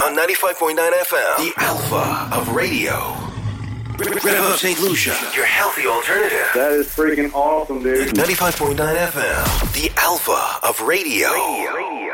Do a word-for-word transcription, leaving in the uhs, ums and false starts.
on ninety-five point nine F M, the Alpha of radio. Rev up Saint Lucia, your healthy alternative. That is freaking awesome, dude. ninety-five point nine F M, the Alpha of radio. radio.